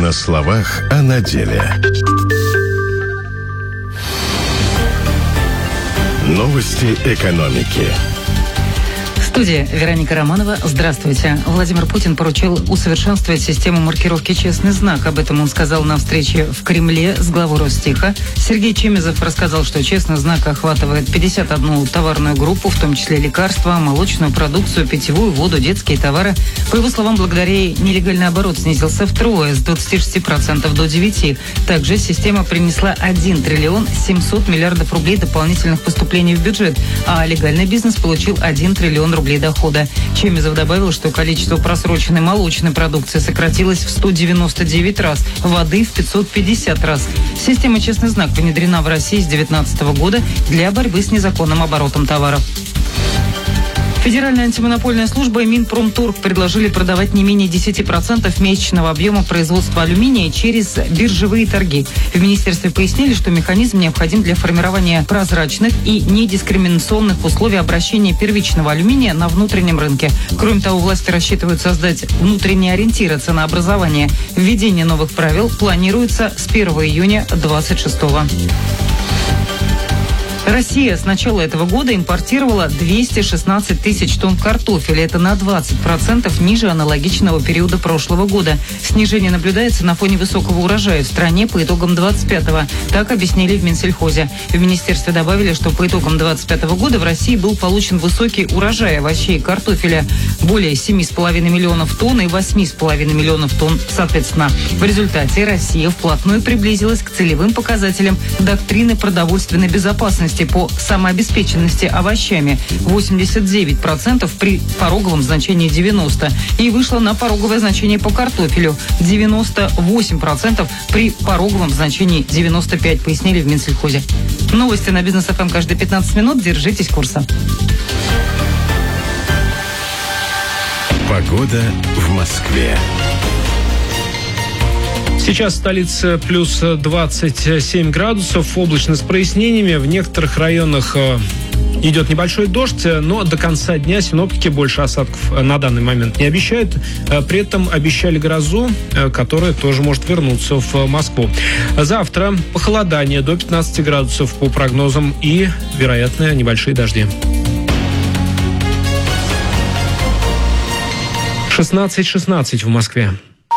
На словах, а на деле. Новости экономики. Студия Вероника Романова. Здравствуйте. Владимир Путин поручил усовершенствовать систему маркировки «Честный знак». Об этом он сказал на встрече в Кремле с главой Ростеха. Сергей Чемезов рассказал, что «Честный знак» охватывает 51 товарную группу, в том числе лекарства, молочную продукцию, питьевую воду, детские товары. По его словам, благодаря ей нелегальный оборот снизился втрое, с 26% до 9%. Также система принесла 1 триллион 700 миллиардов рублей дополнительных поступлений в бюджет, а легальный бизнес получил 1 триллион рублей дохода. Чемезов добавил, что количество просроченной молочной продукции сократилось в 199 раз, воды в 550 раз. Система «Честный знак» внедрена в России с 2019 года для борьбы с незаконным оборотом товаров. Федеральная антимонопольная служба и Минпромторг предложили продавать не менее 10% месячного объема производства алюминия через биржевые торги. В министерстве пояснили, что механизм необходим для формирования прозрачных и недискриминационных условий обращения первичного алюминия на внутреннем рынке. Кроме того, власти рассчитывают создать внутренние ориентиры ценообразования. Введение новых правил планируется с 1 июня 2026 года. Россия с начала этого года импортировала 216 тысяч тонн картофеля. Это на 20% ниже аналогичного периода прошлого года. Снижение наблюдается на фоне высокого урожая в стране по итогам 25-го. Так объяснили в Минсельхозе. В министерстве добавили, что по итогам 25-го года в России был получен высокий урожай овощей и картофеля. Более 7,5 миллионов тонн и 8,5 миллионов тонн соответственно. В результате Россия вплотную приблизилась к целевым показателям доктрины продовольственной безопасности по самообеспеченности овощами 89% при пороговом значении 90% и вышла на пороговое значение по картофелю 98% при пороговом значении 95%, пояснили в Минсельхозе. Новости на Бизнес ФМ каждые 15 минут. Держитесь курса. Погода в Москве. Сейчас в столице плюс 27 градусов, облачно с прояснениями. В некоторых районах идет небольшой дождь, но до конца дня синоптики больше осадков на данный момент не обещают. При этом обещали грозу, которая тоже может вернуться в Москву. Завтра похолодание до 15 градусов по прогнозам и, вероятно, небольшие дожди. 16:16 в Москве.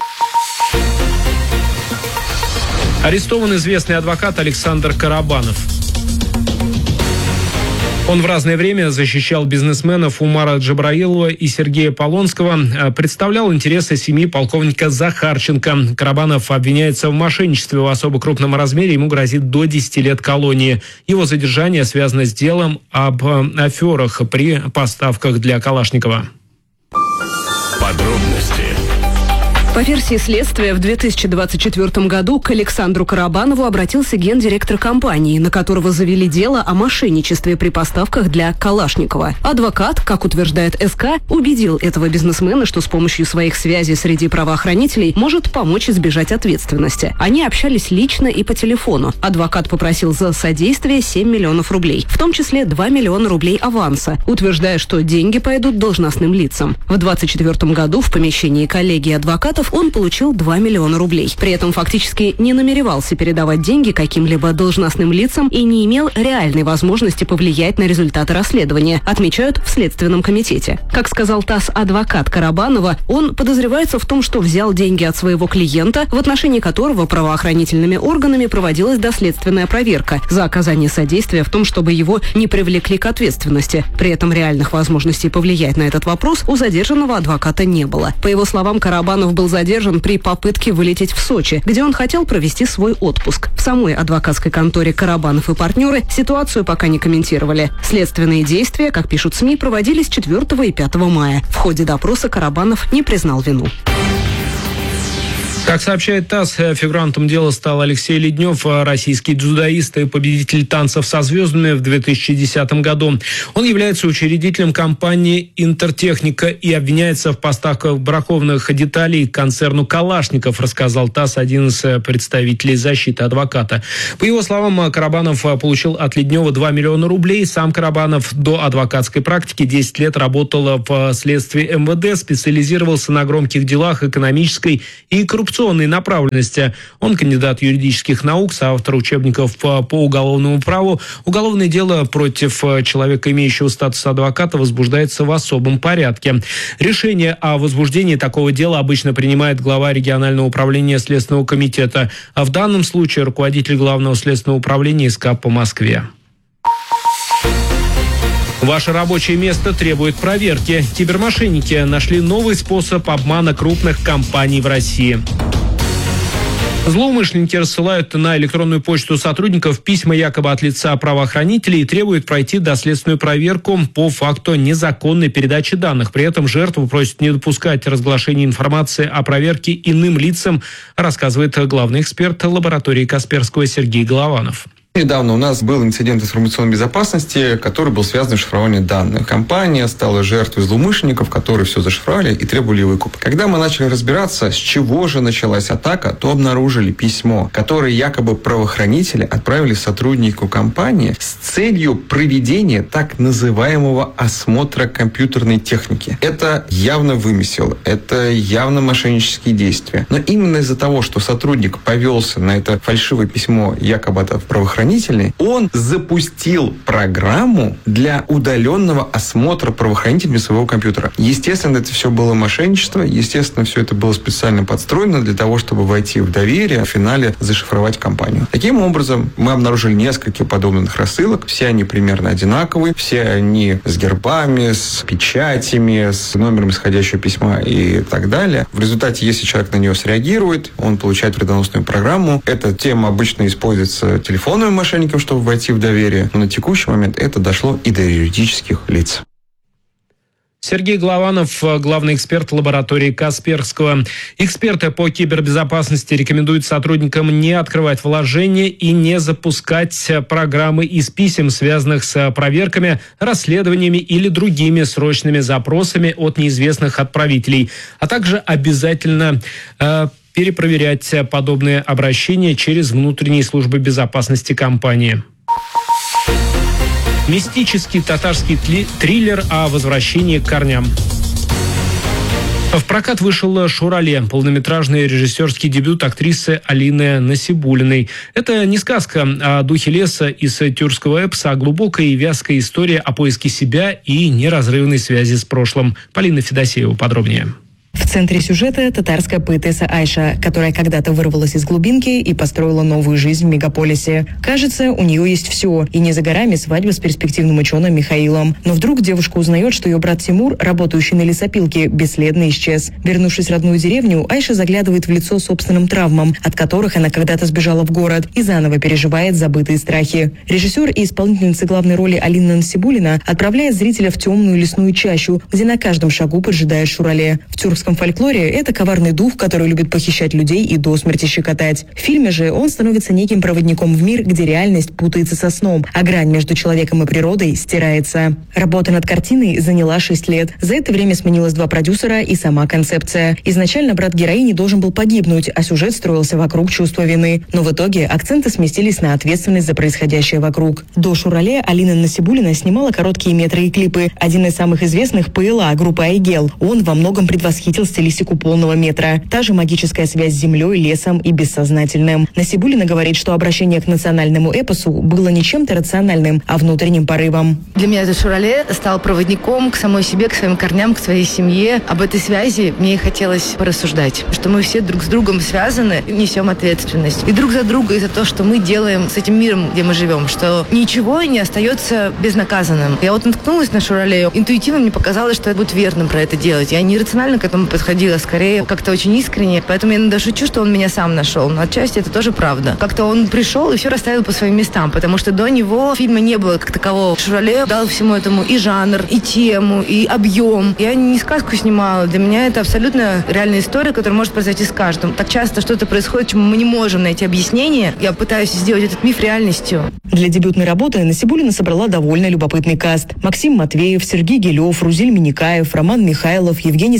Арестован известный адвокат Александр Карабанов. Он в разное время защищал бизнесменов Умара Джабраилова и Сергея Полонского, представлял интересы семьи полковника Захарченко. Карабанов обвиняется в мошенничестве в особо крупном размере, ему грозит до 10 лет колонии. Его задержание связано с делом об аферах при поставках для Калашникова. Подробности. По версии следствия, в 2024 году к Александру Карабанову обратился гендиректор компании, на которого завели дело о мошенничестве при поставках для Калашникова. Адвокат, как утверждает СК, убедил этого бизнесмена, что с помощью своих связей среди правоохранителей может помочь избежать ответственности. Они общались лично и по телефону. Адвокат попросил за содействие 7 миллионов рублей, в том числе 2 миллиона рублей аванса, утверждая, что деньги пойдут должностным лицам. В 2024 году в помещении коллегии адвокатов он получил 2 миллиона рублей. При этом фактически не намеревался передавать деньги каким-либо должностным лицам и не имел реальной возможности повлиять на результаты расследования, отмечают в Следственном комитете. Как сказал ТАСС адвокат Карабанова, он подозревается в том, что взял деньги от своего клиента, в отношении которого правоохранительными органами проводилась доследственная проверка за оказание содействия в том, чтобы его не привлекли к ответственности. При этом реальных возможностей повлиять на этот вопрос у задержанного адвоката не было. По его словам, Карабанов был задержан при попытке вылететь в Сочи, где он хотел провести свой отпуск. В самой адвокатской конторе «Карабанов и партнеры» ситуацию пока не комментировали. Следственные действия, как пишут СМИ, проводились 4 и 5 мая. В ходе допроса Карабанов не признал вину. Как сообщает ТАСС, фигурантом дела стал Алексей Леднев, российский дзюдоист и победитель танцев со звездами в 2010 году. Он является учредителем компании «Интертехника» и обвиняется в поставках бракованных деталей к концерну «Калашников», рассказал ТАСС один из представителей защиты адвоката. По его словам, Карабанов получил от Леднева 2 миллиона рублей. Сам Карабанов до адвокатской практики 10 лет работал в следствии МВД, специализировался на громких делах экономической и коррупционной коррупционной направленности. Он кандидат юридических наук, соавтор учебников по уголовному праву. Уголовное дело против человека, имеющего статус адвоката, возбуждается в особом порядке. Решение о возбуждении такого дела обычно принимает глава регионального управления Следственного комитета, а в данном случае руководитель Главного следственного управления СК по Москве. Ваше рабочее место требует проверки. Кибермошенники нашли новый способ обмана крупных компаний в России. Злоумышленники рассылают на электронную почту сотрудников письма якобы от лица правоохранителей и требуют пройти доследственную проверку по факту незаконной передачи данных. При этом жертву просят не допускать разглашения информации о проверке иным лицам, рассказывает главный эксперт лаборатории Касперского Сергей Голованов. Недавно у нас был инцидент информационной безопасности, который был связан с шифрованием данных. Компания стала жертвой злоумышленников, которые все зашифровали и требовали выкуп. Когда мы начали разбираться, с чего же началась атака, то обнаружили письмо, которое якобы правоохранители отправили сотруднику компании с целью проведения так называемого осмотра компьютерной техники. Это явно вымысел, это явно мошеннические действия. Но именно из-за того, что сотрудник повелся на это фальшивое письмо якобы от правоохранителей, он запустил программу для удаленного осмотра правоохранителями своего компьютера. Естественно, это все было мошенничество, естественно, все это было специально подстроено для того, чтобы войти в доверие, в финале зашифровать компанию. Таким образом, мы обнаружили несколько подобных рассылок, все они примерно одинаковые, все они с гербами, с печатями, с номером исходящего письма и так далее. В результате, если человек на нее среагирует, он получает вредоносную программу. Эта тема обычно используется телефонным мошенникам, чтобы войти в доверие. Но на текущий момент это дошло и до юридических лиц. Сергей Голованов, главный эксперт лаборатории Касперского. Эксперты по кибербезопасности рекомендуют сотрудникам не открывать вложения и не запускать программы из писем, связанных с проверками, расследованиями или другими срочными запросами от неизвестных отправителей, а также обязательно перепроверять подобные обращения через внутренние службы безопасности компании. Мистический татарский триллер о возвращении к корням. В прокат вышел «Шурале», полнометражный режиссерский дебют актрисы Алины Насибуллиной. Это не сказка о духе леса из тюркского эпоса, а глубокая и вязкая история о поиске себя и неразрывной связи с прошлым. Полина Федосеева подробнее. В центре сюжета татарская поэтесса Айша, которая когда-то вырвалась из глубинки и построила новую жизнь в мегаполисе. Кажется, у нее есть все, и не за горами свадьба с перспективным ученым Михаилом. Но вдруг девушка узнает, что ее брат Тимур, работающий на лесопилке, бесследно исчез. Вернувшись в родную деревню, Айша заглядывает в лицо собственным травмам, от которых она когда-то сбежала в город, и заново переживает забытые страхи. Режиссер и исполнительница главной роли Алина Насибуллина отправляет зрителя в темную лесную чащу, где на каждом шагу поджидает Шурале. В тюркском фольклоре это коварный дух, который любит похищать людей и до смерти щекотать. В фильме же он становится неким проводником в мир, где реальность путается со сном, а грань между человеком и природой стирается. Работа над картиной заняла 6 лет. За это время сменилось 2 продюсера и сама концепция. Изначально брат героини должен был погибнуть, а сюжет строился вокруг чувства вины. Но в итоге акценты сместились на ответственность за происходящее вокруг. До Шурале Алина Насибуллина снимала короткие метры и клипы. Один из самых известных — ПЛА, группа Айгел. Он во многом предвосхитил стилистику полного метра. Та же магическая связь с землей, лесом и бессознательным. Насибуллина говорит, что обращение к национальному эпосу было не чем-то рациональным, а внутренним порывом. Для меня этот Шурале стал проводником к самой себе, к своим корням, к своей семье. Об этой связи мне хотелось порассуждать, что мы все друг с другом связаны, несем ответственность. И друг за друга, и за то, что мы делаем с этим миром, где мы живем, что ничего не остается безнаказанным. Я вот наткнулась на Шурале, интуитивно мне показалось, что я буду верным про это делать. Я не рационально к этому подходила, скорее как-то очень искренне. Поэтому я иногда шучу, что он меня сам нашел. Но отчасти это тоже правда. Как-то он пришел и все расставил по своим местам, потому что до него фильма не было как такового. Шурале дал всему этому и жанр, и тему, и объем. Я не сказку снимала. Для меня это абсолютно реальная история, которая может произойти с каждым. Так часто что-то происходит, чему мы не можем найти объяснение. Я пытаюсь сделать этот миф реальностью. Для дебютной работы Насибуллина собрала довольно любопытный каст. Максим Матвеев, Сергей Гелев, Рузель Миникаев, Роман Михайлов, Евгений Сангаджи,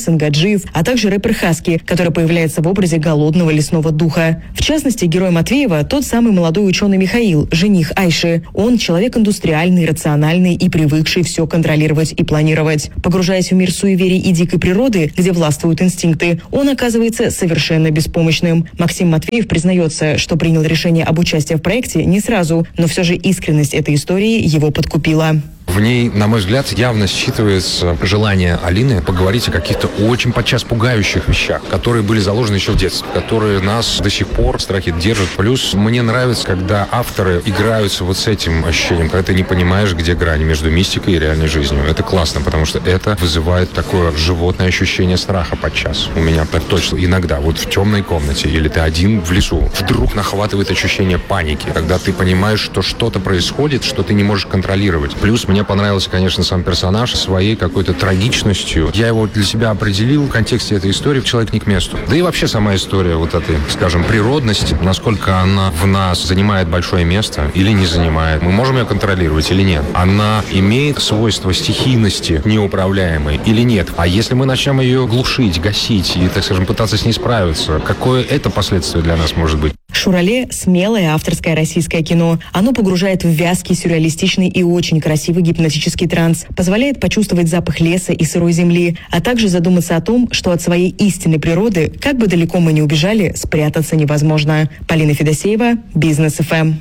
Матвеев, а также рэпер Хаски, который появляется в образе голодного лесного духа. В частности, герой Матвеева – тот самый молодой ученый Михаил, жених Айши. Он человек индустриальный, рациональный и привыкший все контролировать и планировать. Погружаясь в мир суеверий и дикой природы, где властвуют инстинкты, он оказывается совершенно беспомощным. Максим Матвеев признается, что принял решение об участии в проекте не сразу, но все же искренность этой истории его подкупила. В ней, на мой взгляд, явно считывается желание Алины поговорить о каких-то очень подчас пугающих вещах, которые были заложены еще в детстве, которые нас до сих пор в страхе держат. Плюс мне нравится, когда авторы играются вот с этим ощущением, когда ты не понимаешь, где грань между мистикой и реальной жизнью. Это классно, потому что это вызывает такое животное ощущение страха подчас. У меня так точно иногда, вот в темной комнате, или ты один в лесу, вдруг нахватывает ощущение паники, когда ты понимаешь, что что-то происходит, что ты не можешь контролировать. Плюс мне понравился, конечно, сам персонаж своей какой-то трагичностью. Я его для себя определил в контексте этой истории в «Человек не к месту». Да и вообще сама история вот этой, скажем, природности, насколько она в нас занимает большое место или не занимает. Мы можем ее контролировать или нет? Она имеет свойство стихийности неуправляемой или нет? А если мы начнем ее глушить, гасить и, так скажем, пытаться с ней справиться, какое это последствие для нас может быть? «Шурале» — смелое авторское российское кино. Оно погружает в вязкий, сюрреалистичный и очень красивый гипнотический транс, позволяет почувствовать запах леса и сырой земли, а также задуматься о том, что от своей истинной природы, как бы далеко мы ни убежали, спрятаться невозможно. Полина Федосеева, Бизнес ФМ.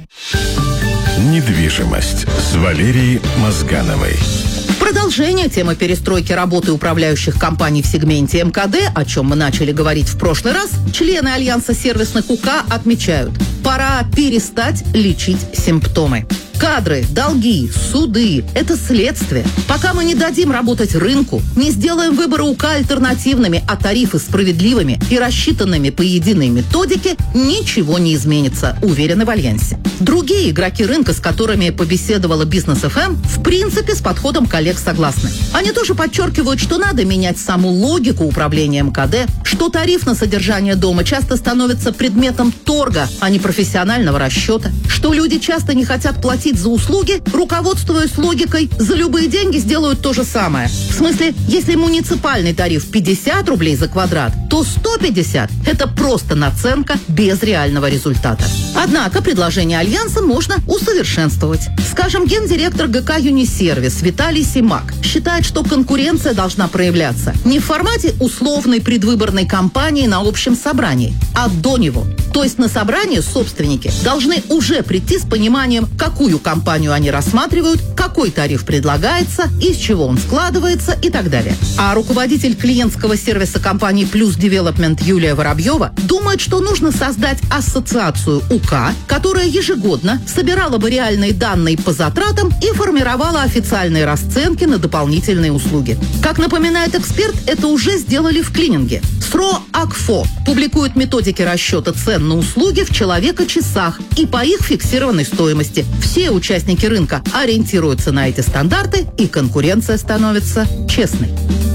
Недвижимость с Валерией Мозгановой. Продолжение темы перестройки работы управляющих компаний в сегменте МКД, о чем мы начали говорить в прошлый раз, члены Альянса сервисных УК отмечают: пора перестать лечить симптомы. Кадры, долги, суды – это следствие. Пока мы не дадим работать рынку, не сделаем выборы УК альтернативными, а тарифы справедливыми и рассчитанными по единой методике, ничего не изменится, уверены в Альянсе. Другие игроки рынка, с которыми побеседовала Бизнес ФМ, в принципе с подходом коллег согласны. Они тоже подчеркивают, что надо менять саму логику управления МКД, что тариф на содержание дома часто становится предметом торга, а не профессионального расчета, что люди часто не хотят платить за услуги, руководствуясь логикой «за любые деньги сделают то же самое». В смысле, если муниципальный тариф 50 рублей за квадрат, то 150 – это просто наценка без реального результата. Однако предложение Альянса можно усовершенствовать. Скажем, гендиректор ГК «Юнисервис» Виталий Симак считает, что конкуренция должна проявляться не в формате условной предвыборной кампании на общем собрании, а до него. То есть на собрание собственники должны уже прийти с пониманием, какую компанию они рассматривают, какой тариф предлагается, из чего он складывается и так далее. А руководитель клиентского сервиса компании «Плюс Девелопмент» Юлия Воробьева думает, что нужно создать ассоциацию УК, которая ежегодно собирала бы реальные данные по затратам и формировала официальные расценки на дополнительные услуги. Как напоминает эксперт, это уже сделали в клининге. СРО АКФО публикует методики расчета цен на услуги в человека-часах и по их фиксированной стоимости. Все участники рынка ориентируются на эти стандарты, и конкуренция становится честной.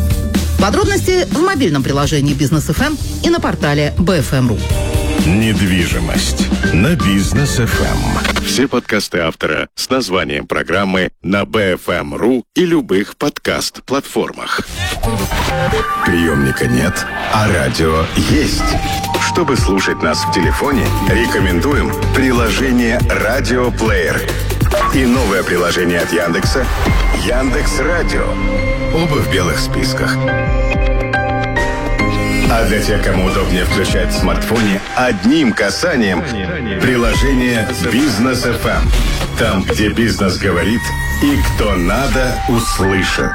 Подробности в мобильном приложении Бизнес ФМ и на портале BFM.ru. Недвижимость на Бизнес ФМ. Все подкасты автора с названием программы на BFM.ru и любых подкаст-платформах. Приемника нет, а радио есть. Чтобы слушать нас в телефоне, рекомендуем приложение «Радиоплеер» и новое приложение от Яндекса «Яндекс.Радио». Оба в белых списках. А для тех, кому удобнее включать в смартфоне, одним касанием приложение «Бизнес ФМ». Там, где бизнес говорит и кто надо, услышит.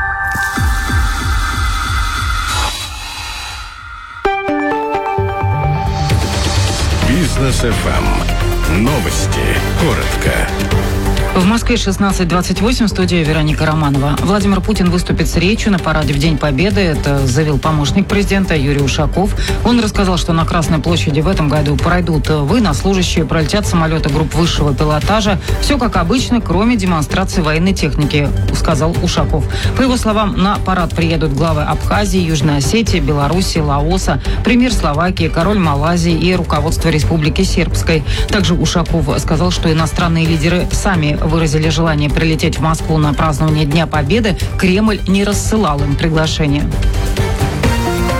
Бизнес ФМ. Новости. Коротко. В Москве 16:28, студия Вероника Романова. Владимир Путин выступит с речью на параде в День Победы. Это заявил помощник президента Юрий Ушаков. Он рассказал, что на Красной площади в этом году пройдут военнослужащие, пролетят самолеты групп высшего пилотажа. Все как обычно, кроме демонстрации военной техники, сказал Ушаков. По его словам, на парад приедут главы Абхазии, Южной Осетии, Беларуси, Лаоса, премьер Словакии, король Малайзии и руководство Республики Сербской. Также Ушаков сказал, что иностранные лидеры сами выразили желание прилететь в Москву на празднование Дня Победы. Кремль не рассылал им приглашение.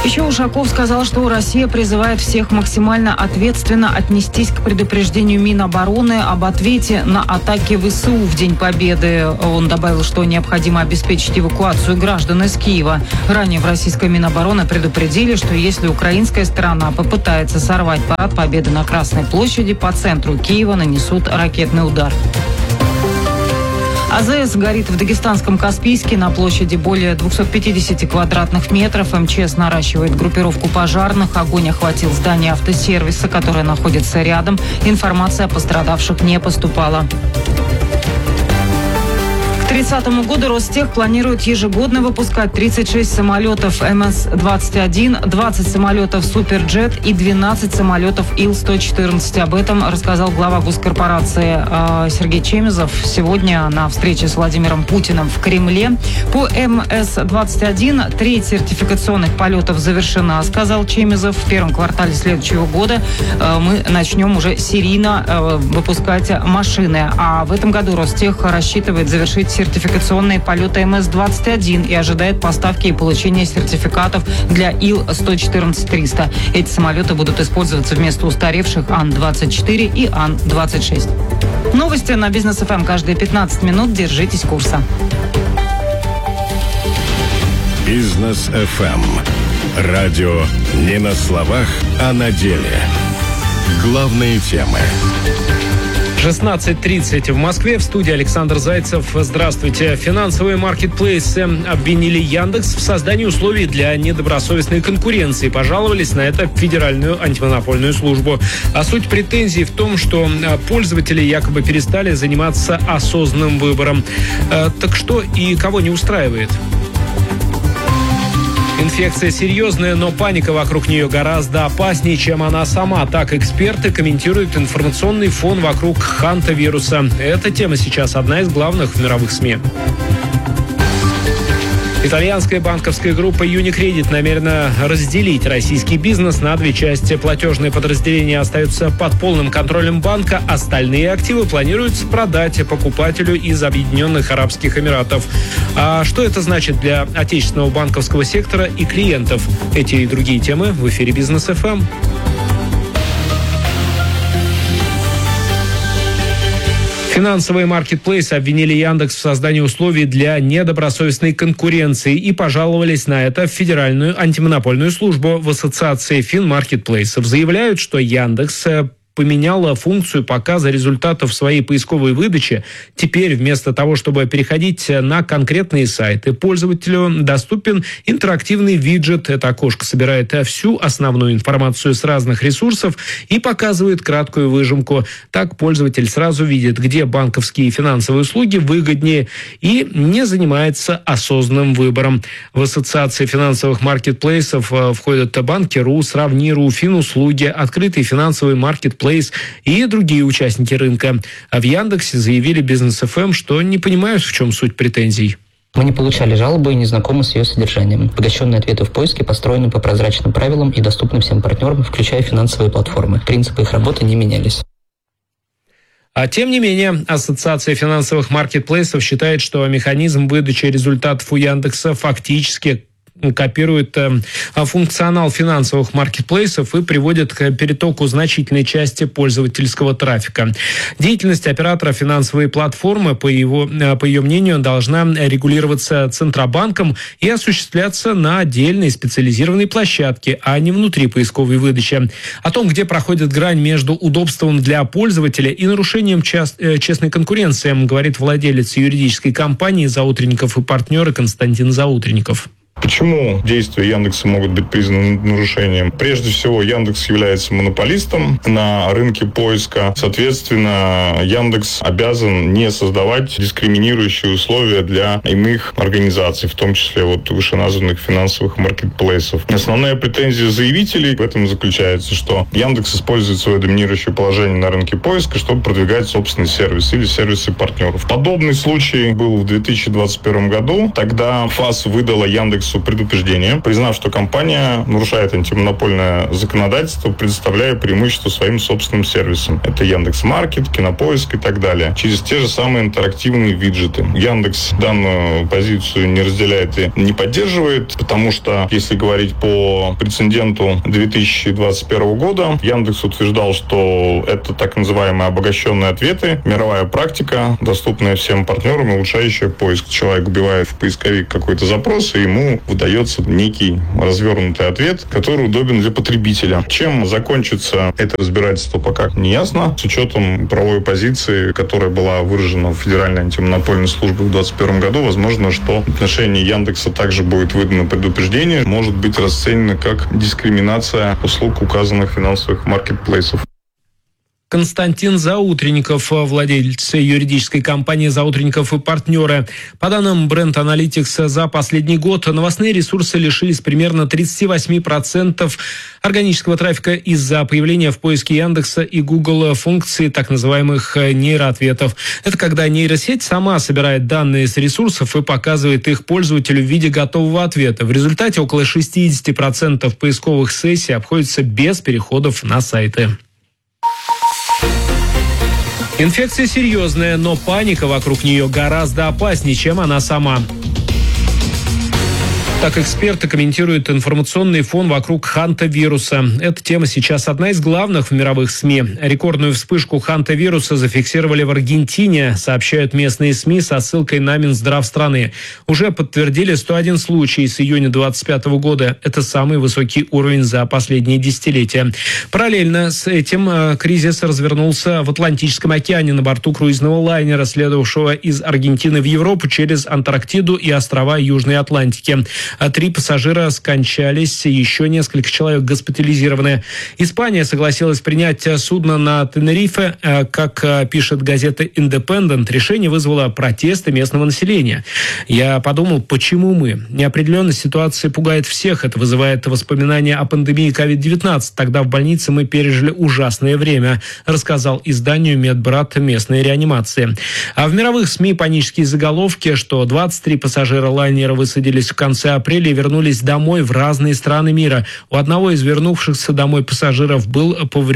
Еще Ушаков сказал, что Россия призывает всех максимально ответственно отнестись к предупреждению Минобороны об ответе на атаки ВСУ в День Победы. Он добавил, что необходимо обеспечить эвакуацию граждан из Киева. Ранее в российской Минобороны предупредили, что если украинская сторона попытается сорвать парад Победы на Красной площади, по центру Киева нанесут ракетный удар. АЗС горит в дагестанском Каспийске на площади более 250 квадратных метров. МЧС наращивает группировку пожарных. Огонь охватил здание автосервиса, которое находится рядом. Информация о пострадавших не поступала. К 2030 году Ростех планирует ежегодно выпускать 36 самолетов МС-21, 20 самолетов Суперджет и 12 самолетов Ил-114. Об этом рассказал глава госкорпорации Сергей Чемизов сегодня на встрече с Владимиром Путиным в Кремле. По МС-21 треть сертификационных полетов завершена, сказал Чемизов. В первом квартале следующего года мы начнем уже серийно выпускать машины. А в этом году Ростех рассчитывает завершить сертификационные полеты МС-21 и ожидает поставки и получения сертификатов для Ил-114-300. Эти самолеты будут использоваться вместо устаревших Ан-24 и Ан-26. Новости на Бизнес ФМ каждые 15 минут. Держитесь курса. Бизнес ФМ. Радио не на словах, а на деле. Главные темы. 16:30 в Москве. В студии Александр Зайцев. Здравствуйте. Финансовые маркетплейсы обвинили Яндекс в создании условий для недобросовестной конкуренции. Пожаловались на это в Федеральную антимонопольную службу. А суть претензий в том, что пользователи якобы перестали заниматься осознанным выбором. Так что и кого не устраивает? Инфекция серьезная, но паника вокруг нее гораздо опаснее, чем она сама. Так эксперты комментируют информационный фон вокруг хантавируса. Эта тема сейчас одна из главных в мировых СМИ. Итальянская банковская группа Unicredit намерена разделить российский бизнес на две части. Платежные подразделения остаются под полным контролем банка. Остальные активы планируется продать покупателю из Объединенных Арабских Эмиратов. А что это значит для отечественного банковского сектора и клиентов? Эти и другие темы в эфире Бизнес ФМ. Финансовые маркетплейсы обвинили Яндекс в создании условий для недобросовестной конкуренции и пожаловались на это в Федеральную антимонопольную службу. В ассоциации финмаркетплейсов заявляют, что Яндекс поменяла функцию показа результатов своей поисковой выдачи. Теперь вместо того, чтобы переходить на конкретные сайты, пользователю доступен интерактивный виджет. Это окошко собирает всю основную информацию с разных ресурсов и показывает краткую выжимку. Так пользователь сразу видит, где банковские и финансовые услуги выгоднее и не занимается осознанным выбором. В ассоциации финансовых маркетплейсов входят Банки.ру, Сравни.ру, Финуслуги, Открытый финансовый маркетплейс и другие участники рынка. А в Яндексе заявили Бизнес ФМ, что не понимают, в чем суть претензий. Мы не получали жалобы и не знакомы с ее содержанием. Обогащенные ответы в поиске построены по прозрачным правилам и доступны всем партнерам, включая финансовые платформы. Принципы их работы не менялись. А тем не менее, Ассоциация финансовых маркетплейсов считает, что механизм выдачи результатов у Яндекса фактически копирует функционал финансовых маркетплейсов и приводит к перетоку значительной части пользовательского трафика. Деятельность оператора финансовой платформы, по ее мнению, должна регулироваться Центробанком и осуществляться на отдельной специализированной площадке, а не внутри поисковой выдачи. О том, где проходит грань между удобством для пользователя и нарушением честной конкуренции, говорит владелец юридической компании «Заутренников и партнеры» Константин Заутренников. Почему действия Яндекса могут быть признаны нарушением? Прежде всего, Яндекс является монополистом на рынке поиска. Соответственно, Яндекс обязан не создавать дискриминирующие условия для иных организаций, в том числе вышеназванных финансовых маркетплейсов. Основная претензия заявителей в этом заключается, что Яндекс использует свое доминирующее положение на рынке поиска, чтобы продвигать собственный сервис или сервисы партнеров. Подобный случай был в 2021 году. Тогда ФАС выдала Яндексу Яндексу предупреждение, признав, что компания нарушает антимонопольное законодательство, предоставляя преимущество своим собственным сервисам. Это Яндекс.Маркет, Кинопоиск и так далее. Через те же самые интерактивные виджеты. Яндекс данную позицию не разделяет и не поддерживает, потому что, если говорить по прецеденту 2021 года, Яндекс утверждал, что это так называемые обогащенные ответы, мировая практика, доступная всем партнерам, улучшающая поиск. Человек вбивает в поисковик какой-то запрос, и ему выдается некий развернутый ответ, который удобен для потребителя. Чем закончится это разбирательство, пока не ясно. С учетом правовой позиции, которая была выражена в Федеральной антимонопольной службе в 2021 году, возможно, что в отношении Яндекса также будет выдано предупреждение, может быть расценено как дискриминация услуг указанных финансовых маркетплейсов. Константин Заутренников, владелец юридической компании «Заутренников и партнеры». По данным Brand Analytics, за последний год новостные ресурсы лишились примерно 38% органического трафика из-за появления в поиске Яндекса и Google функций так называемых нейроответов. Это когда нейросеть сама собирает данные с ресурсов и показывает их пользователю в виде готового ответа. В результате около 60% поисковых сессий обходятся без переходов на сайты. Инфекция серьезная, но паника вокруг нее гораздо опаснее, чем она сама. Так эксперты комментируют информационный фон вокруг хантавируса. Эта тема сейчас одна из главных в мировых СМИ. Рекордную вспышку хантавируса зафиксировали в Аргентине, сообщают местные СМИ со ссылкой на Минздрав страны. Уже подтвердили 101 случай с июня 2025 года. Это самый высокий уровень за последние десятилетия. Параллельно с этим кризис развернулся в Атлантическом океане на борту круизного лайнера, следовавшего из Аргентины в Европу через Антарктиду и острова Южной Атлантики. 3 пассажира скончались, еще несколько человек госпитализированы. Испания согласилась принять судно на Тенерифе. Как пишет газета «Индепендент», решение вызвало протесты местного населения. Я подумал, почему мы? Неопределенность ситуации пугает всех. Это вызывает воспоминания о пандемии COVID-19. Тогда в больнице мы пережили ужасное время, рассказал изданию «Медбрат» местной реанимации. А в мировых СМИ панические заголовки, что 23 пассажира лайнера высадились в конце апреля и вернулись домой в разные страны мира. У одного из вернувшихся домой пассажиров был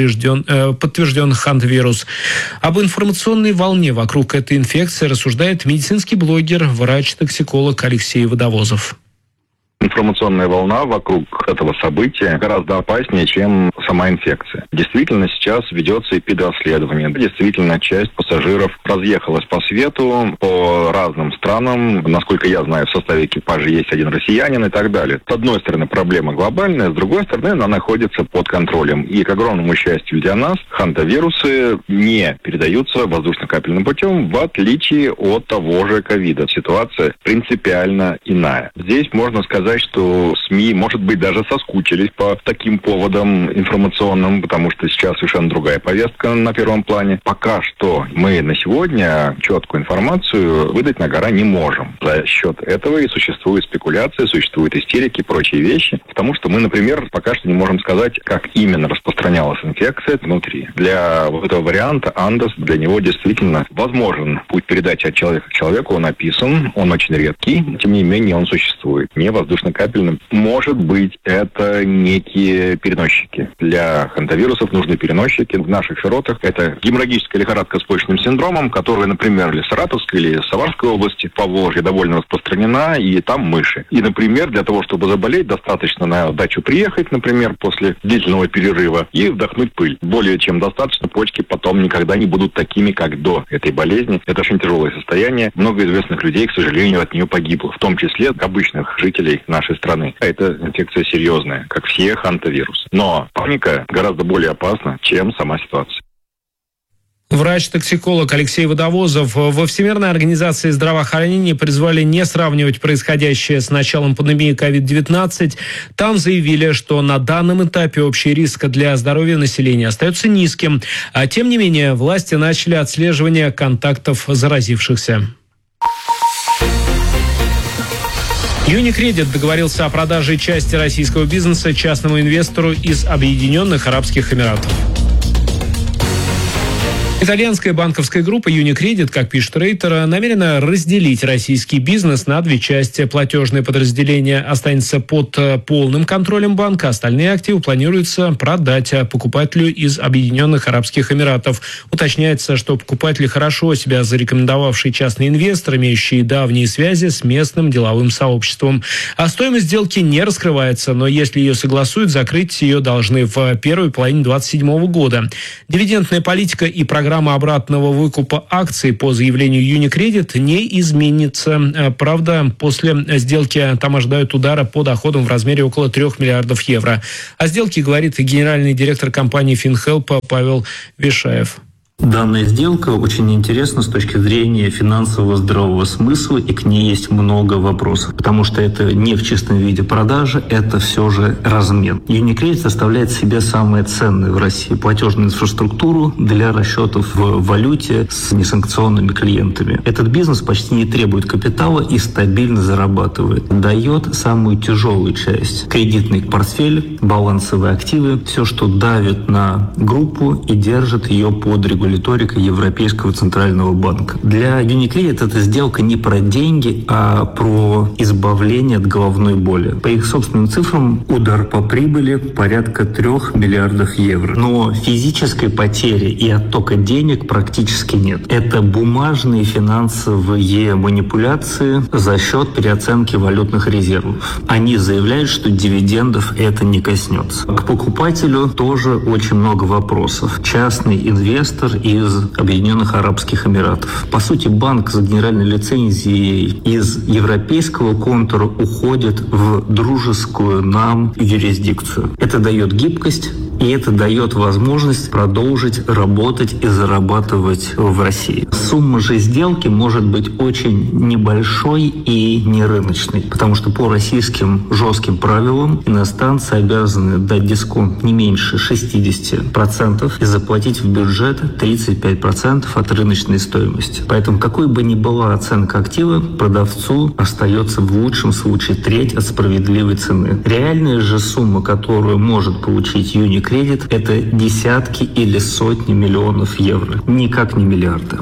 подтвержден хантавирус. Об информационной волне вокруг этой инфекции рассуждает медицинский блогер, врач-токсиколог Алексей Водовозов. Информационная волна вокруг этого события гораздо опаснее, чем сама инфекция. Действительно, сейчас ведется эпидоследование. Действительно, часть пассажиров разъехалась по свету, по разным странам. Насколько я знаю, в составе экипажа есть один россиянин и так далее. С одной стороны, проблема глобальная, с другой стороны, она находится под контролем. И, к огромному счастью для нас, хантавирусы не передаются воздушно-капельным путем, в отличие от того же ковида. Ситуация принципиально иная. Здесь можно сказать, что СМИ, может быть, даже соскучились по таким поводам информационным, потому что сейчас совершенно другая повестка на первом плане. Пока что мы на сегодня четкую информацию выдать на гора не можем. За счет этого и существуют спекуляции, существуют истерики и прочие вещи, потому что мы, например, пока что не можем сказать, как именно распространялась инфекция внутри. Для вот этого варианта Андес, для него действительно возможен путь передачи от человека к человеку, он описан, он очень редкий, тем не менее он существует. Не воздушно-капельным. Может быть, это некие переносчики. Для хантавирусов нужны переносчики. В наших широтах это геморрагическая лихорадка с почечным синдромом, которая, например, или в Саратовской, или в Самарской области, в Поволжье довольно распространена, и там мыши. И, например, для того, чтобы заболеть, достаточно на дачу приехать, например, после длительного перерыва и вдохнуть пыль. Более чем достаточно, почки потом никогда не будут такими, как до этой болезни. Это очень тяжелое состояние. Много известных людей, к сожалению, от нее погибло, в том числе обычных жителей нашей страны. Это инфекция серьезная, как все хантавирусы. Но паника гораздо более опасна, чем сама ситуация. Врач-токсиколог Алексей Водовозов. Во Всемирной организации здравоохранения призвали не сравнивать происходящее с началом пандемии COVID-19. Там заявили, что на данном этапе общий риск для здоровья населения остается низким. А тем не менее, власти начали отслеживание контактов заразившихся. Unicredit договорился о продаже части российского бизнеса частному инвестору из Объединенных Арабских Эмиратов. Итальянская банковская группа Unicredit, как пишет Рейтер, намерена разделить российский бизнес на две части. Платежное подразделение останется под полным контролем банка, остальные активы планируется продать покупателю из Объединенных Арабских Эмиратов. Уточняется, что покупатели хорошо себя зарекомендовавший частный инвестор, имеющий давние связи с местным деловым сообществом. А стоимость сделки не раскрывается, но если ее согласуют, закрыть ее должны в первой половине 2027 года. Дивидендная политика и программа обратного выкупа акций по заявлению Unicredit не изменится. Правда, после сделки там ожидают удара по доходам в размере около 3 миллиардов евро. О сделке говорит генеральный директор компании FinHelp Павел Вишаев. Данная сделка очень интересна с точки зрения финансового здравого смысла, и к ней есть много вопросов, потому что это не в чистом виде продажи, это все же размен. Unicredit составляет в себе самое ценное в России платежную инфраструктуру для расчетов в валюте с несанкционными клиентами. Этот бизнес почти не требует капитала и стабильно зарабатывает. Дает самую тяжелую часть – кредитный портфель, балансовые активы, все, что давит на группу и держит ее под регуляторикой Европейского центрального банка. Для Unicredit эта сделка не про деньги, а про избавление от головной боли. По их собственным цифрам, удар по прибыли порядка 3 миллиардов евро. Но физической потери и оттока денег практически нет. Это бумажные финансовые манипуляции за счет переоценки валютных резервов. Они заявляют, что дивидендов это не коснется. К покупателю тоже очень много вопросов. Частный инвестор из Объединенных Арабских Эмиратов. По сути, банк с генеральной лицензией из европейского контура уходит в дружескую нам юрисдикцию. Это дает гибкость, и это дает возможность продолжить работать и зарабатывать в России. Сумма же сделки может быть очень небольшой и не рыночной, потому что по российским жестким правилам иностранцы обязаны дать дисконт не меньше 60% и заплатить в бюджет 35% от рыночной стоимости. Поэтому какой бы ни была оценка актива, продавцу остается в лучшем случае треть от справедливой цены. Реальная же сумма, которую может получить Unicredit, это десятки или сотни миллионов евро. Никак не миллиарды.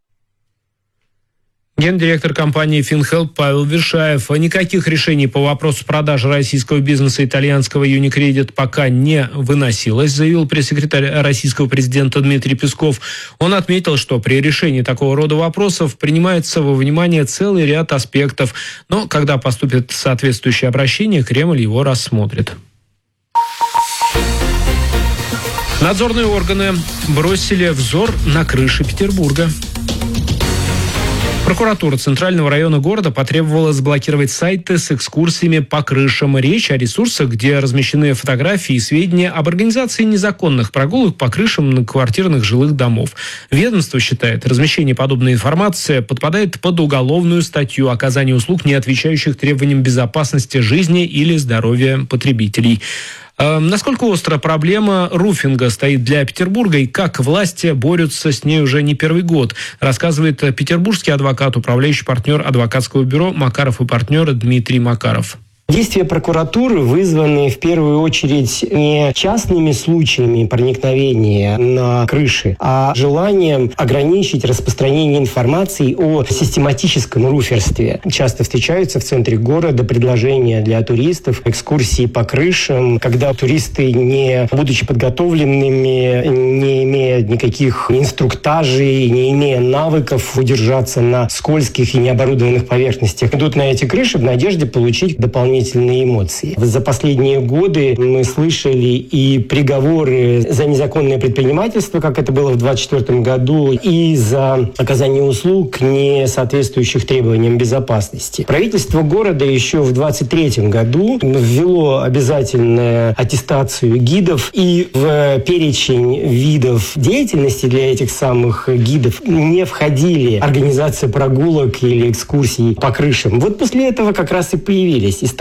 Гендиректор компании FinHelp Павел Вишаев. Никаких решений по вопросу продажи российского бизнеса итальянского Unicredit пока не выносилось, заявил пресс-секретарь российского президента Дмитрий Песков. Он отметил, что при решении такого рода вопросов принимается во внимание целый ряд аспектов, но когда поступит соответствующее обращение, Кремль его рассмотрит. Надзорные органы бросили взор на крыши Петербурга. Прокуратура Центрального района города потребовала заблокировать сайты с экскурсиями по крышам. Речь о ресурсах, где размещены фотографии и сведения об организации незаконных прогулок по крышам многоквартирных жилых домов. Ведомство считает, размещение подобной информации подпадает под уголовную статью оказания услуг, не отвечающих требованиям безопасности жизни или здоровья потребителей. Насколько остра проблема руфинга стоит для Петербурга и как власти борются с ней уже не первый год, рассказывает петербургский адвокат, управляющий партнер адвокатского бюро «Макаров и партнеры» Дмитрий Макаров. Действия прокуратуры вызваны в первую очередь не частными случаями проникновения на крыши, а желанием ограничить распространение информации о систематическом руферстве. Часто встречаются в центре города предложения для туристов, экскурсии по крышам, когда туристы, не будучи подготовленными, не имея никаких инструктажей, не имея навыков удержаться на скользких и необорудованных поверхностях, идут на эти крыши в надежде получить дополнительные эмоции. За последние годы мы слышали и приговоры за незаконное предпринимательство, как это было в 2024 году, и за оказание услуг, не соответствующих требованиям безопасности. Правительство города еще в 2023 году ввело обязательную аттестацию гидов, и в перечень видов деятельности для этих самых гидов не входили организация прогулок или экскурсий по крышам. Вот после этого как раз и появились и стали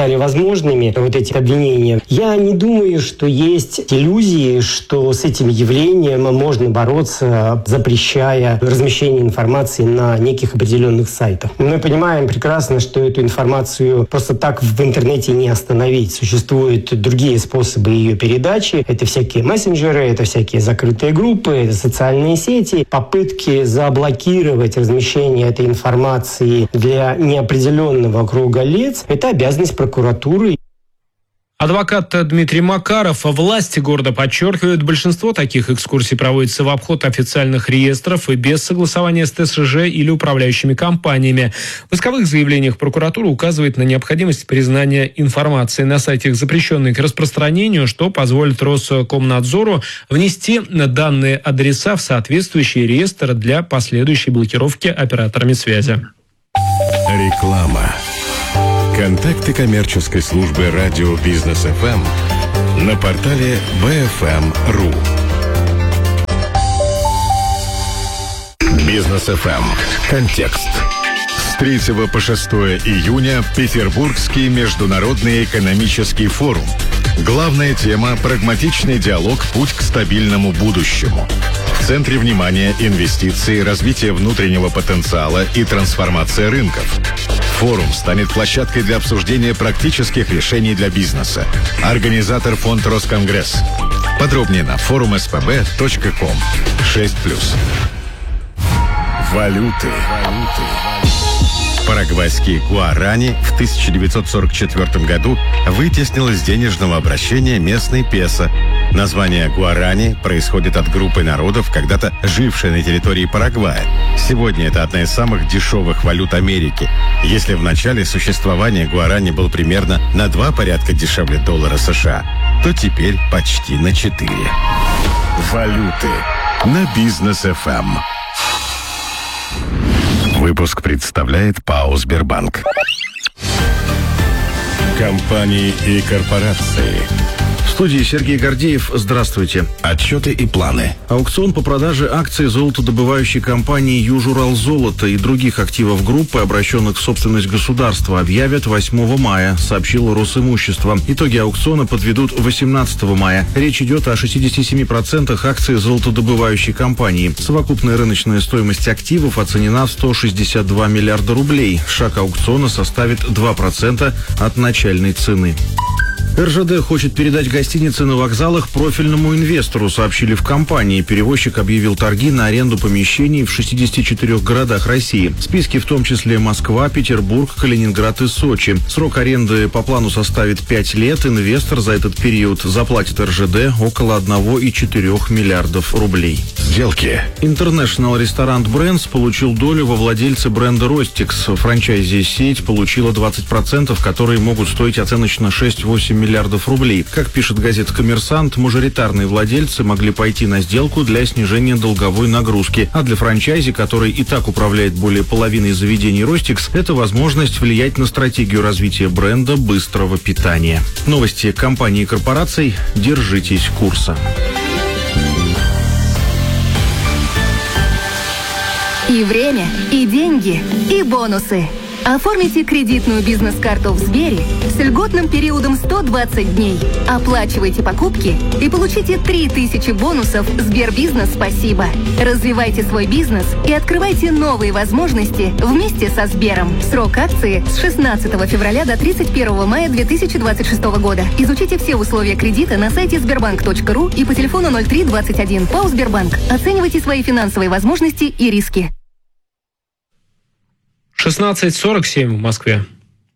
стали возможными, вот эти обвинения. Я не думаю, что есть иллюзии, что с этим явлением можно бороться, запрещая размещение информации на неких определенных сайтах. Мы понимаем прекрасно, что эту информацию просто так в интернете не остановить. Существуют другие способы ее передачи. Это всякие мессенджеры, это всякие закрытые группы, это социальные сети. Попытки заблокировать размещение этой информации для неопределенного круга лиц – это обязанность прокуратуры. Адвокат Дмитрий Макаров. Власти города подчеркивают, большинство таких экскурсий проводится в обход официальных реестров и без согласования с ТСЖ или управляющими компаниями. В исковых заявлениях прокуратура указывает на необходимость признания информации на сайтах, запрещенной к распространению, что позволит Роскомнадзору внести данные адреса в соответствующий реестр для последующей блокировки операторами связи. Реклама. Контакты коммерческой службы радио Бизнес ФМ на портале BFM.ru. Бизнес ФМ. Контекст. С 3 по 6 июня Петербургский международный экономический форум. Главная тема – прагматичный диалог «Путь к стабильному будущему». В центре внимания инвестиции, развитие внутреннего потенциала и трансформация рынков. Форум станет площадкой для обсуждения практических решений для бизнеса. Организатор фонд «Росконгресс». Подробнее на forumspb.com. 6+. Валюты. Парагвайский гуарани в 1944 году вытеснил из денежного обращения местный песо. Название гуарани происходит от группы народов, когда-то жившей на территории Парагвая. Сегодня это одна из самых дешевых валют Америки. Если в начале существования гуарани был примерно на 2 порядка дешевле доллара США, то теперь почти на 4. Валюты на Бизнес ФМ. Выпуск представляет ПАО «Сбербанк». Компании и корпорации. В студии Сергей Гордеев. Здравствуйте. Отчеты и планы. Аукцион по продаже акций золотодобывающей компании «Южуралзолото» и других активов группы, обращенных в собственность государства, объявят 8 мая, сообщило Росимущество. Итоги аукциона подведут 18 мая. Речь идет о 67% акций золотодобывающей компании. Совокупная рыночная стоимость активов оценена в 162 миллиарда рублей. Шаг аукциона составит 2% от начальной цены. РЖД хочет передать гостиницы на вокзалах профильному инвестору, сообщили в компании. Перевозчик объявил торги на аренду помещений в 64 городах России. В списке в том числе Москва, Петербург, Калининград и Сочи. Срок аренды по плану составит 5 лет. Инвестор за этот период заплатит РЖД около 1,4 миллиардов рублей. Сделки. International Restaurant Brands получил долю во владельце бренда Ростикс. Франчайзи-сеть получила 20%, которые могут стоить оценочно 6-8 миллиардов рублей. Как пишет газета «Коммерсант», мажоритарные владельцы могли пойти на сделку для снижения долговой нагрузки. А для франчайзи, который и так управляет более половиной заведений Ростикс, это возможность влиять на стратегию развития бренда быстрого питания. Новости компаний и корпораций. Держитесь курса. И время, и деньги, и бонусы. Оформите кредитную бизнес-карту в Сбере с льготным периодом 120 дней. Оплачивайте покупки и получите 3000 бонусов Сбербизнес «Спасибо». Развивайте свой бизнес и открывайте новые возможности вместе со Сбером. Срок акции с 16 февраля до 31 мая 2026 года. Изучите все условия кредита на сайте sberbank.ru и по телефону 0321. ПАО «Сбербанк». Оценивайте свои финансовые возможности и риски. 16:47 в Москве.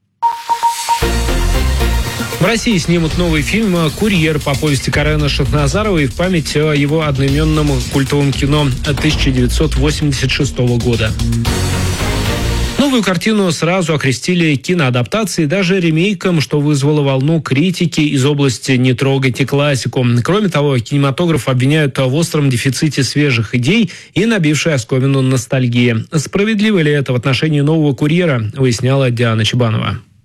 В России снимут новый фильм «Курьер» по повести Карена Шахназарова и в память о его одноименном культовом кино 1986 года. Новую картину сразу окрестили киноадаптацией, даже ремейком, что вызвало волну критики из области «не трогайте классику». Кроме того, кинематограф обвиняют в остром дефиците свежих идей и набившей оскомину ностальгии. Справедливо ли это в отношении нового «Курьера», выясняла Диана Чебанова.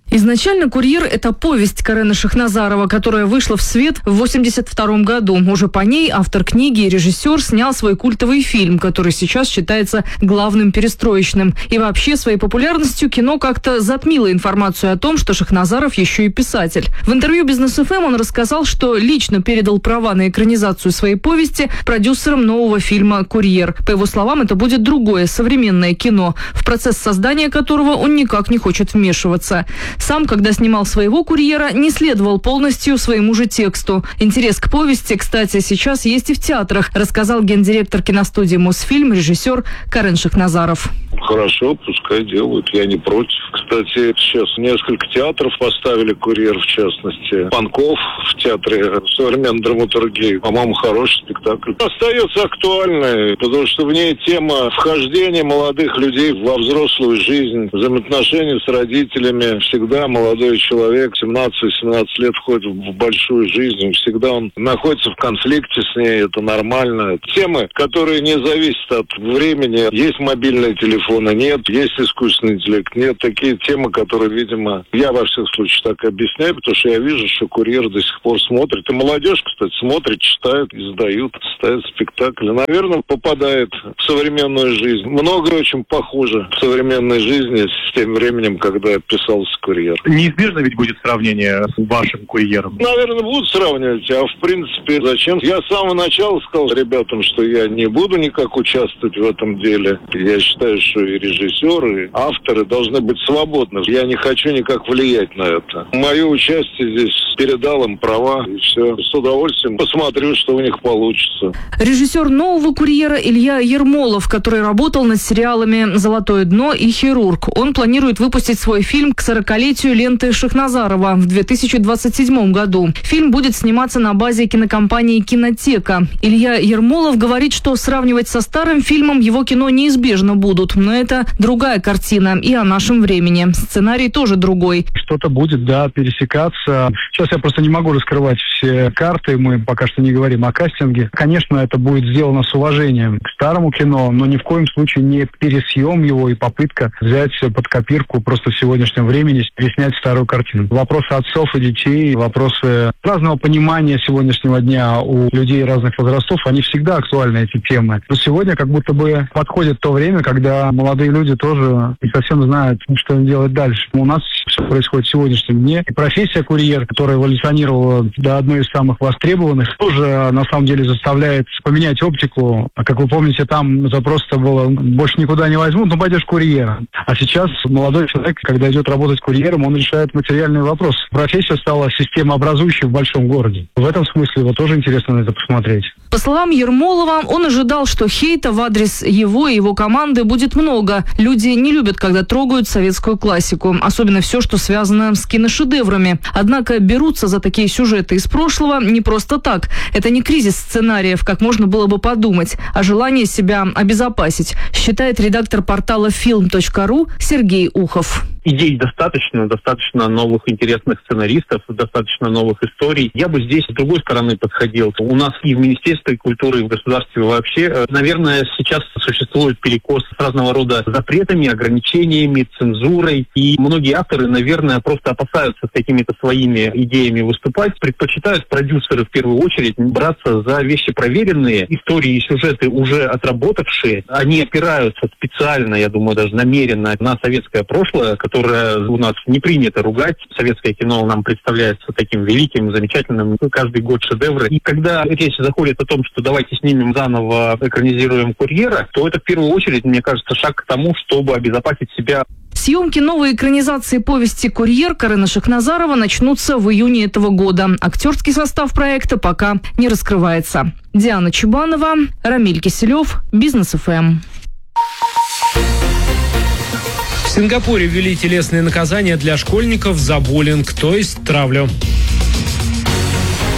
Изначально «Курьер» — это повесть Карена Шахназарова, которая вышла в свет в 1982 году. Уже по ней автор книги и режиссер снял свой культовый фильм, который сейчас считается главным перестроечным. И вообще своей популярностью кино как-то затмило информацию о том, что Шахназаров еще и писатель. В интервью «Бизнес ФМ» он рассказал, что лично передал права на экранизацию своей повести продюсерам нового фильма «Курьер». По его словам, это будет другое современное кино, в процесс создания которого он никак не хочет вмешиваться. Сам, когда снимал своего «Курьера», не следовал полностью своему же тексту. Интерес к повести, кстати, сейчас есть и в театрах, рассказал гендиректор киностудии «Мосфильм», режиссер Карен Шахназаров. Хорошо, пускай делают, я не против. Кстати, сейчас несколько театров поставили «Курьер», в частности. Панков в театре современной драматургии. По-моему, хороший спектакль. Остается актуальной, потому что в ней тема вхождения молодых людей во взрослую жизнь, взаимоотношения с родителями. Всегда молодой человек, 17-18 лет, входит в большую жизнь. Всегда он находится в конфликте с ней, это нормально. Темы, которые не зависят от времени. Есть мобильные телефоны, нет. Есть искусственный интеллект, нет. Такие темы, которые, видимо, я во всех случаях так объясняю, потому что я вижу, что «Курьер» до сих пор смотрит. И молодежь, кстати, смотрит, читает, издают, ставят спектакли. Наверное, попадает в современную жизнь. Многое очень похоже в современной жизни с тем временем, когда писался «Курьер». Неизбежно ведь будет сравнение с вашим «Курьером». Наверное, будут сравнивать, а в принципе зачем? Я с самого начала сказал ребятам, что я не буду никак участвовать в этом деле. Я считаю, что и режиссеры, и авторы должны быть свободны. Я не хочу никак влиять на это. Мое участие здесь передал им права, и все. С удовольствием посмотрю, что у них получится. Режиссер нового «Курьера» Илья Ермолов, который работал над сериалами «Золотое дно» и «Хирург». Он планирует выпустить свой фильм к 40-летию ленты Шахназарова в 2027 году. Фильм будет сниматься на базе кинокомпании «Кинотека». Илья Ермолов говорит, что сравнивать со старым фильмом его кино неизбежно будут, но это другая картина и о нашем времени. Сценарий тоже другой. Что-то будет, да, пересекаться. Сейчас я просто не могу раскрывать все карты, мы пока что не говорим о кастинге. Конечно, это будет сделано с уважением к старому кино, но ни в коем случае не пересъем его и попытка взять под копирку просто в сегодняшнем времени переснять старую картину. Вопросы отцов и детей, вопросы разного понимания сегодняшнего дня у людей разных возрастов, они всегда актуальны, эти темы. Но сегодня как будто бы подходит то время, когда молодые люди тоже не совсем знают, что делать дальше. У нас все происходит в сегодняшнем дне. И профессия «Курьер», которая эволюционировала до одной из самых востребованных, тоже на самом деле заставляет поменять оптику. А как вы помните, там запрос-то было «больше никуда не возьмут, но пойдешь курьером». А сейчас молодой человек, когда идет работать курьером, он решает материальный вопрос. Профессия стала системообразующей в большом городе. В этом смысле вот тоже интересно на это посмотреть. По словам Ермолова, он ожидал, что хейта в адрес его и его команды будет много. Люди не любят, когда трогают советскую классику, особенно все, что связано с киношедеврами. Однако берутся за такие сюжеты из прошлого не просто так. Это не кризис сценариев, как можно было бы подумать, а желание себя обезопасить, считает редактор портала film.ru Сергей Ухов. Идей достаточно новых интересных сценаристов, достаточно новых историй. Я бы здесь с другой стороны подходил. У нас и в Министерстве культуры, и в государстве вообще, наверное, сейчас существует перекос с разного рода запретами, ограничениями, цензурой. И многие авторы, наверное, просто опасаются с какими-то своими идеями выступать. Предпочитают продюсеры в первую очередь браться за вещи проверенные, истории и сюжеты уже отработавшие. Они опираются специально, я думаю, даже намеренно на советское прошлое, которое у нас не принято ругать. Советское кино нам представляется таким великим, замечательным, каждый год шедевры. И когда речь заходит о том, что давайте снимем заново, экранизируем «Курьера», то это в первую очередь, мне кажется, шаг к тому, чтобы обезопасить себя. Съемки новой экранизации повести «Курьер» Карена Шахназарова начнутся в июне этого года. Актерский состав проекта пока не раскрывается. Диана Чубанова, Рамиль Киселев, Бизнес ФМ. В Сингапуре ввели телесные наказания для школьников за буллинг, то есть травлю.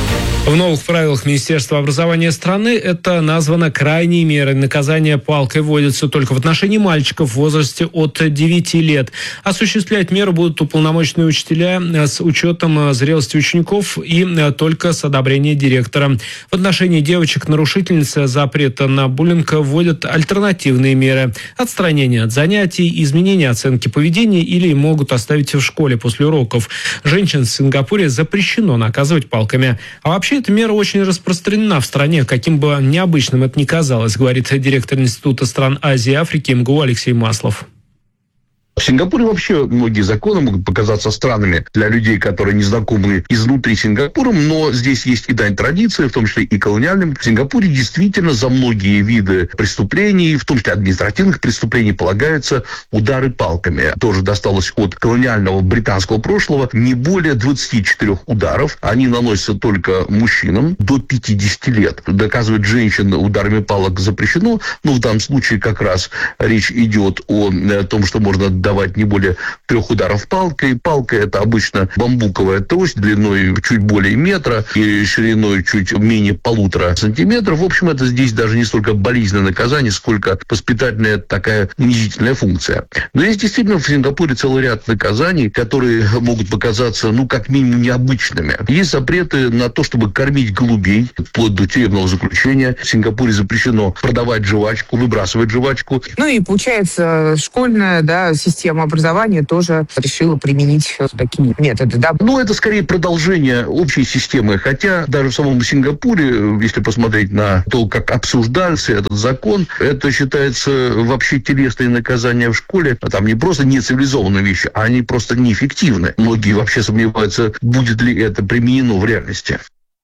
В новых правилах Министерства образования страны это названо крайней мерой. Наказание палкой вводится только в отношении мальчиков в возрасте от 9 лет. Осуществлять меру будут уполномоченные учителя с учетом зрелости учеников и только с одобрения директора. В отношении девочек-нарушительниц запрета на буллинг вводят альтернативные меры. Отстранение от занятий, изменение оценки поведения или могут оставить в школе после уроков. Женщин в Сингапуре запрещено наказывать палками. А вообще эта мера очень распространена в стране, каким бы необычным это ни казалось, говорит директор Института стран Азии и Африки МГУ Алексей Маслов. В Сингапуре вообще многие законы могут показаться странными для людей, которые не знакомы изнутри Сингапуром, но здесь есть и дань традиции, в том числе и колониальным. В Сингапуре действительно за многие виды преступлений, в том числе административных преступлений, полагаются удары палками. Тоже досталось от колониального британского прошлого. Не более 24 ударов. Они наносятся только мужчинам до 50 лет. Доказывать женщин ударами палок запрещено, но в данном случае как раз речь идет о том, что можно давать не более 3 ударов палкой. Палка – это обычно бамбуковая трость длиной чуть более метра и шириной чуть менее 1,5 сантиметров. В общем, это здесь даже не столько болезненное наказание, сколько воспитательная такая унизительная функция. Но есть действительно в Сингапуре целый ряд наказаний, которые могут показаться, как минимум, необычными. Есть запреты на то, чтобы кормить голубей, вплоть до тюремного заключения. В Сингапуре запрещено продавать жвачку, выбрасывать жвачку. И получается, школьная, система образования тоже решила применить такие методы, Это скорее продолжение общей системы, хотя даже в самом Сингапуре, если посмотреть на то, как обсуждался этот закон, это считается вообще телесные наказания в школе. Там не просто нецивилизованные вещи, а они просто неэффективны. Многие вообще сомневаются, будет ли это применено в реальности.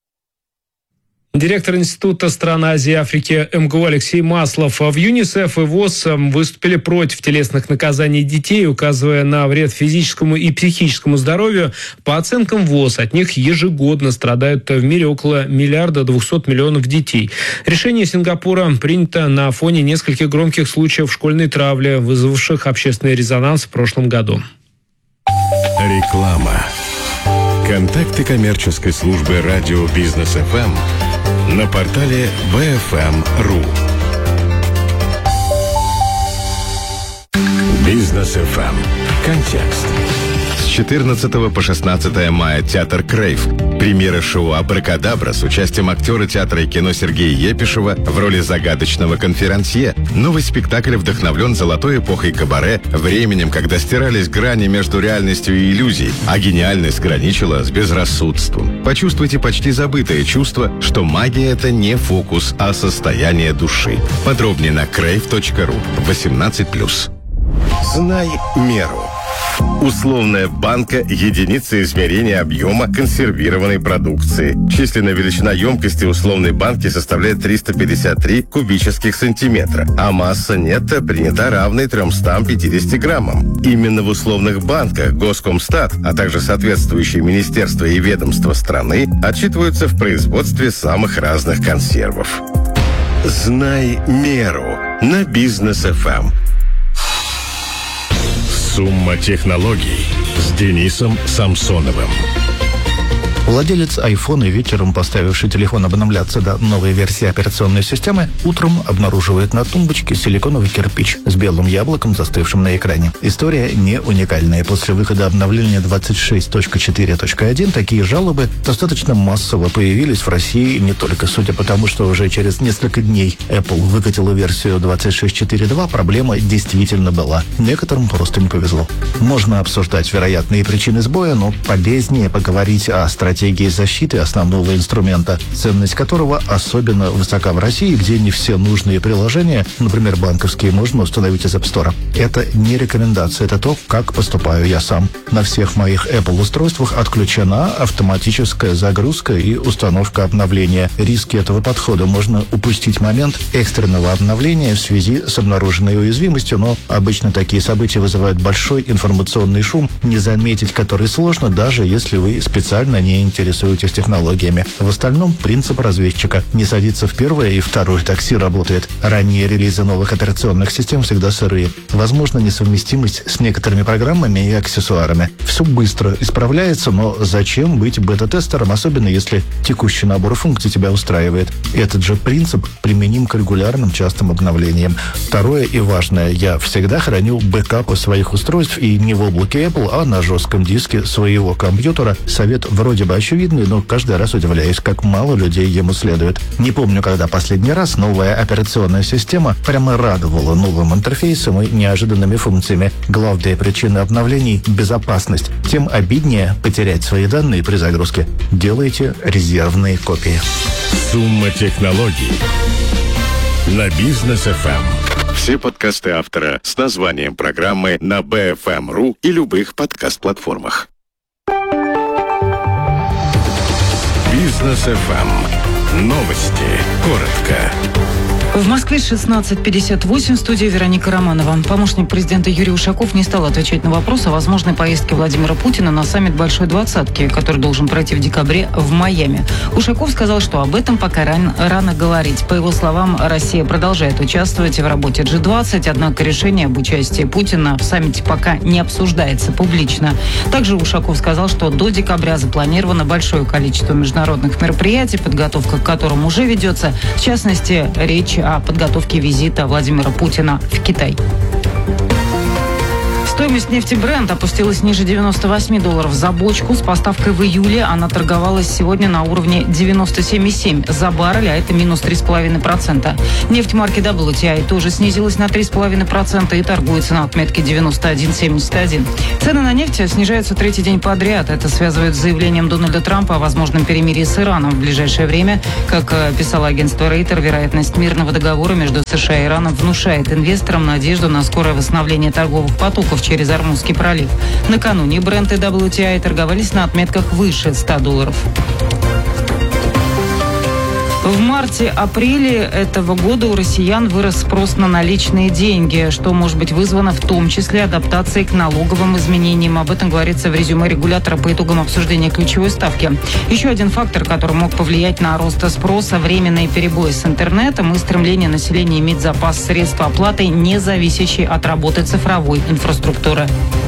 Директор Института стран Азии и Африки МГУ Алексей Маслов. В ЮНИСЕФ и ВОЗ выступили против телесных наказаний детей, указывая на вред физическому и психическому здоровью. По оценкам ВОЗ, от них ежегодно страдают в мире около 1 200 000 000 детей. Решение Сингапура принято на фоне нескольких громких случаев школьной травли, вызвавших общественный резонанс в прошлом году. Реклама. Контакты коммерческой службы радио Бизнес ФМ на портале BFM.ru. Бизнес ФМ. Контекст. С 14 по 16 мая театр «Крейв». Премьера шоу «Абракадабра» с участием актера театра и кино Сергея Епишева в роли загадочного конферансье. Новый спектакль вдохновлен золотой эпохой кабаре, временем, когда стирались грани между реальностью и иллюзией, а гениальность граничила с безрассудством. Почувствуйте почти забытое чувство, что магия – это не фокус, а состояние души. Подробнее на crave.ru. 18+. Знай меру. Условная банка – единица измерения объема консервированной продукции. Численная величина емкости условной банки составляет 353 кубических сантиметра, а масса нетто принята равной 350 граммам. Именно в условных банках Госкомстат, а также соответствующие министерства и ведомства страны отчитываются в производстве самых разных консервов. Знай меру на Бизнес ФМ. Сумма технологий с Денисом Самсоновым. Владелец айфона, вечером поставивший телефон обновляться до новой версии операционной системы, утром обнаруживает на тумбочке силиконовый кирпич с белым яблоком, застывшим на экране. История не уникальная. После выхода обновления 26.4.1 такие жалобы достаточно массово появились в России, не только судя по тому, что уже через несколько дней Apple выкатила версию 26.4.2, проблема действительно была. Некоторым просто не повезло. Можно обсуждать вероятные причины сбоя, но полезнее поговорить о стратегии защиты основного инструмента, ценность которого особенно высока в России, где не все нужные приложения, например, банковские, можно установить из App Store. Это не рекомендация, это то, как поступаю я сам. На всех моих Apple устройствах отключена автоматическая загрузка и установка обновления. Риски этого подхода: можно упустить момент экстренного обновления в связи с обнаруженной уязвимостью, но обычно такие события вызывают большой информационный шум, не заметить который сложно, даже если вы специально не интересуетесь технологиями. В остальном принцип разведчика. Не садиться в первое и второе такси работает. Ранние релизы новых операционных систем всегда сырые. Возможно, несовместимость с некоторыми программами и аксессуарами. Все быстро исправляется, но зачем быть бета-тестером, особенно если текущий набор функций тебя устраивает? Этот же принцип применим к регулярным частым обновлениям. Второе и важное. Я всегда храню бэкапы своих устройств и не в облаке Apple, а на жестком диске своего компьютера. Совет вроде бы очевидный, но каждый раз удивляюсь, как мало людей ему следует. Не помню, когда последний раз новая операционная система прямо радовала новым интерфейсом и неожиданными функциями. Главная причина обновлений – безопасность. Тем обиднее потерять свои данные при загрузке. Делайте резервные копии. Сумма технологий на Бизнес FM. Все подкасты автора с названием программы на BFM.ru и любых подкаст-платформах. Бизнес FM. Новости. Коротко. В Москве 16:58, в студии Вероника Романова. Помощник президента Юрий Ушаков не стал отвечать на вопрос о возможной поездке Владимира Путина на саммит Большой Двадцатки, который должен пройти в декабре в Майами. Ушаков сказал, что об этом пока рано говорить. По его словам, Россия продолжает участвовать в работе G20, однако решение об участии Путина в саммите пока не обсуждается публично. Также Ушаков сказал, что до декабря запланировано большое количество международных мероприятий, подготовка к которым уже ведется. В частности, речь о подготовке визита Владимира Путина в Китай. Стоимость нефти Brent опустилась ниже $98 за бочку. С поставкой в июле она торговалась сегодня на уровне 97,7 за баррель, а это минус 3,5%. Нефть марки WTI тоже снизилась на 3,5% и торгуется на отметке 91,71. Цены на нефть снижаются третий день подряд. Это связывают с заявлением Дональда Трампа о возможном перемирии с Ираном в ближайшее время. Как писало агентство Рейтер, вероятность мирного договора между США и Ираном внушает инвесторам надежду на скорое восстановление торговых потоков через Ормузский пролив. Накануне Brent и WTI торговались на отметках выше $100. В марте-апреле этого года у россиян вырос спрос на наличные деньги, что может быть вызвано в том числе адаптацией к налоговым изменениям. Об этом говорится в резюме регулятора по итогам обсуждения ключевой ставки. Еще один фактор, который мог повлиять на рост спроса – временные перебои с интернетом и стремление населения иметь запас средств оплаты, не зависящий от работы цифровой инфраструктуры.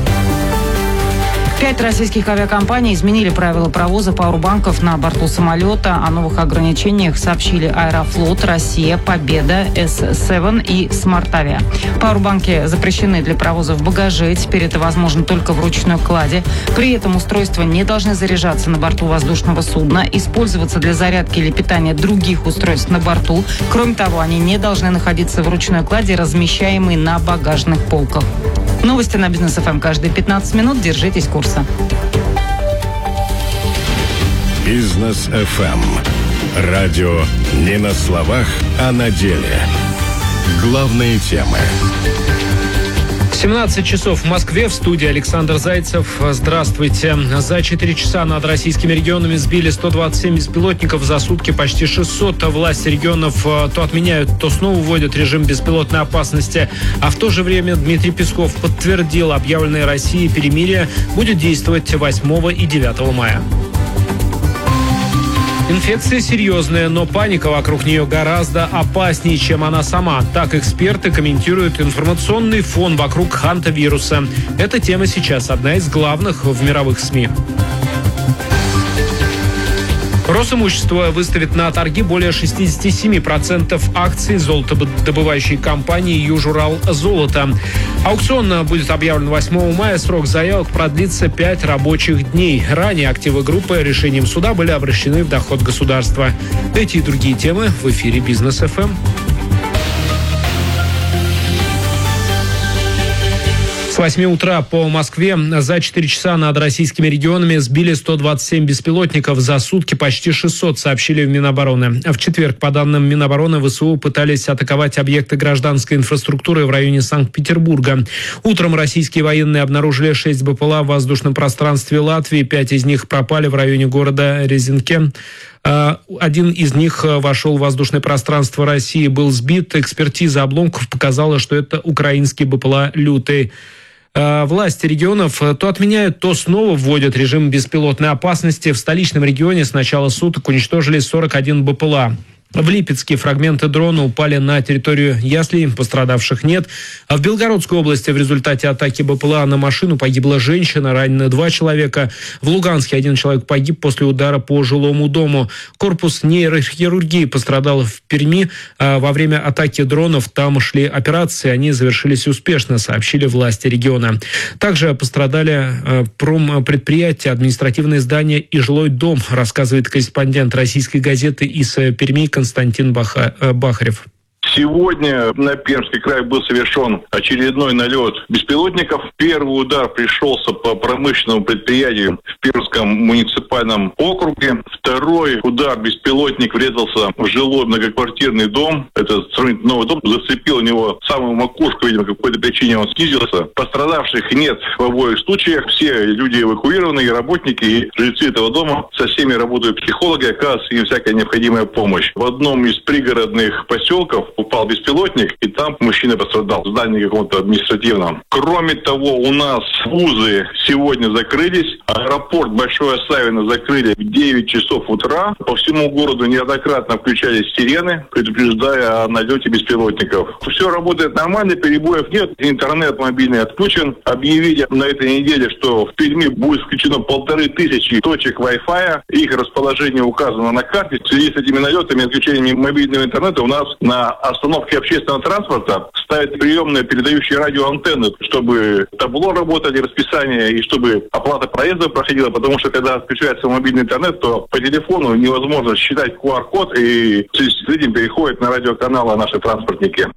5 российских авиакомпаний изменили правила провоза пауэрбанков на борту самолета. О новых ограничениях сообщили Аэрофлот, Россия, Победа, S7 и Смартавиа. Пауэрбанки запрещены для провоза в багаже. Теперь это возможно только в ручной кладе. При этом устройства не должны заряжаться на борту воздушного судна, использоваться для зарядки или питания других устройств на борту. Кроме того, они не должны находиться в ручной кладе, размещаемой на багажных полках. Новости на Бизнес ФМ каждые 15 минут. Держитесь курса. Бизнес FM. Радио не на словах, а на деле. Главные темы. 17 часов в Москве, в студии Александр Зайцев. Здравствуйте. За 4 часа над российскими регионами сбили 127 беспилотников, за сутки почти 600. Власти регионов то отменяют, то снова вводят режим беспилотной опасности. А в то же время Дмитрий Песков подтвердил, объявленное Россией перемирие будет действовать 8 и 9 мая. Инфекция серьезная, но паника вокруг нее гораздо опаснее, чем она сама. Так эксперты комментируют информационный фон вокруг хантавируса. Эта тема сейчас одна из главных в мировых СМИ. Росимущество выставит на торги более 67% акций золотодобывающей компании «Южурал-Золото». Аукцион будет объявлен 8 мая. Срок заявок продлится 5 рабочих дней. Ранее активы группы решением суда были обращены в доход государства. Эти и другие темы в эфире «Бизнес ФМ». С 8 утра по Москве за 4 часа над российскими регионами сбили 127 беспилотников, за сутки почти 600, сообщили в Минобороны. В четверг, по данным Минобороны, ВСУ пытались атаковать объекты гражданской инфраструктуры в районе Санкт-Петербурга. Утром российские военные обнаружили 6 БПЛА в воздушном пространстве Латвии, 5 из них пропали в районе города Резинке. Один из них вошел в воздушное пространство России, был сбит. Экспертиза обломков показала, что это украинский БПЛА «Лютый». Власти регионов то отменяют, то снова вводят режим беспилотной опасности. В столичном регионе с начала суток уничтожили 41 БПЛА. В Липецке фрагменты дрона упали на территорию яслей, пострадавших нет. А в Белгородской области в результате атаки БПЛА на машину погибла женщина, ранены 2 человека. В Луганске 1 человек погиб после удара по жилому дому. Корпус нейрохирургии пострадал в Перми. Во время атаки дронов там шли операции, они завершились успешно, сообщили власти региона. Также пострадали промпредприятия, административные здания и жилой дом, рассказывает корреспондент российской газеты из Перми Константин Бахарев. Сегодня на Пермский край был совершен очередной налет беспилотников. Первый удар пришелся по промышленному предприятию в Пермском муниципальном округе. Второй удар беспилотник врезался в жилой многоквартирный дом. Это сравнительно новый дом. Зацепил у него самую макушку, видимо, по какой-то причине он снизился. Пострадавших нет в обоих случаях. Все люди эвакуированы, и работники, и жильцы этого дома. Со всеми работают психологи, оказывается им всякая необходимая помощь. В одном из пригородных поселков упал беспилотник, и там мужчина пострадал в здании каком-то административном. Кроме того, у нас вузы сегодня закрылись. Аэропорт Большое Савино закрыли в 9 часов утра. По всему городу неоднократно включались сирены, предупреждая о налете беспилотников. Все работает нормально, перебоев нет. Интернет мобильный отключен. Объявили на этой неделе, что в Перми будет включено 1500 точек Wi-Fi. Их расположение указано на карте. В связи с этими налетами и отключением мобильного интернета у нас на остановке общественного транспорта ставят приемные передающие радиоантенны, чтобы табло работали, расписание, и чтобы оплата проезда проходила, потому что когда отключается мобильный интернет, то по телефону невозможно считать QR-код, и в связи с этим переходят на радиоканалы наши транспортники.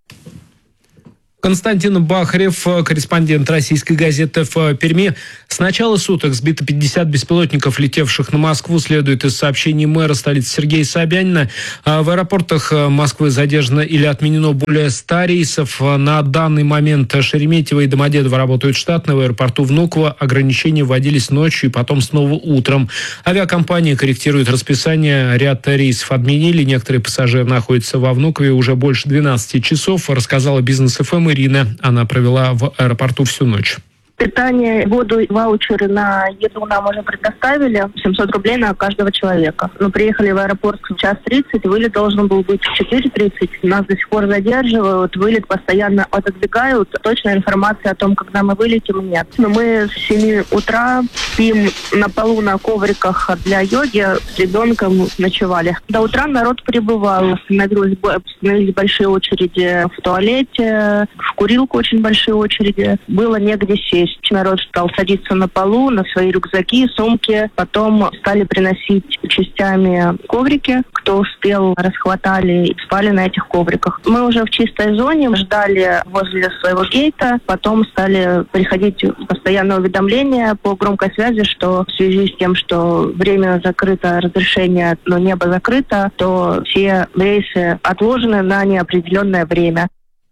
Константин Бахарев, корреспондент российской газеты в Перми. С начала суток сбито 50 беспилотников, летевших на Москву, следует из сообщений мэра столицы Сергея Собянина. В аэропортах Москвы задержано или отменено более 100 рейсов. На данный момент Шереметьево и Домодедово работают штатно. В аэропорту Внуково ограничения вводились ночью и потом снова утром. Авиакомпании корректируют расписание. Ряд рейсов отменили. Некоторые пассажиры находятся во Внукове уже больше 12 часов, рассказала Бизнес-ФМ Ирина. Она провела в аэропорту всю ночь. Питание, воду, ваучеры на еду нам уже предоставили. 700 рублей на каждого человека. Мы приехали в аэропорт в 1:30, вылет должен был быть в 4:30. Нас до сих пор задерживают, вылет постоянно отодвигают. Точной информации о том, когда мы вылетим, нет. Но мы с 7 утра спим на полу на ковриках для йоги, с ребенком ночевали. До утра народ прибывал. Становились большие очереди в туалете, в курилку очень большие очереди. Было негде сесть. Народ стал садиться на полу, на свои рюкзаки, сумки. Потом стали приносить частями коврики. Кто успел, расхватали и спали на этих ковриках. Мы уже в чистой зоне ждали возле своего гейта. Потом стали приходить постоянные уведомления по громкой связи, что в связи с тем, что время закрыто, разрешение, но небо закрыто, то все рейсы отложены на неопределенное время.